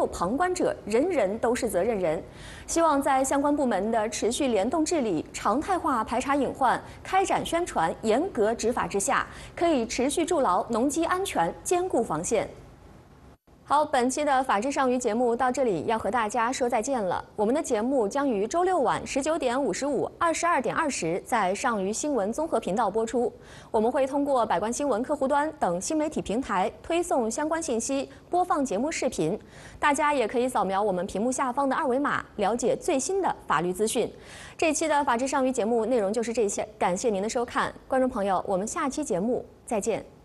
有旁观者，人人都是责任人。希望在相关部门的持续联动治理、常态化排查隐患、开展宣传、严格执法之下，可以持续筑牢农机安全坚固防线。好，本期的《法治上虞》节目到这里要和大家说再见了。我们的节目将于周六晚19:55、22:20在上虞新闻综合频道播出。我们会通过百官新闻客户端等新媒体平台推送相关信息，播放节目视频。大家也可以扫描我们屏幕下方的二维码，了解最新的法律资讯。这期的《法治上虞》节目内容就是这些，感谢您的收看，观众朋友，我们下期节目再见。